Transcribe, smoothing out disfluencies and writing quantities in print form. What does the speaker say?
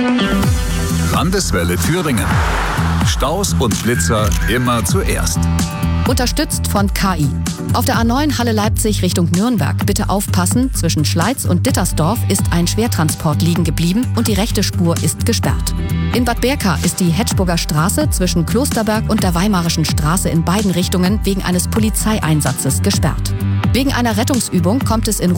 Landeswelle Thüringen. Staus und Blitzer immer zuerst. Unterstützt von KI. Auf der A9 Halle-Leipzig Richtung Nürnberg. Bitte aufpassen, zwischen Schleiz und Dittersdorf ist ein Schwertransport liegen geblieben und die rechte Spur ist gesperrt. In Bad Berka ist die Hetschburger Straße zwischen Klosterberg und der Weimarischen Straße in beiden Richtungen wegen eines Polizeieinsatzes gesperrt. Wegen einer Rettungsübung kommt es in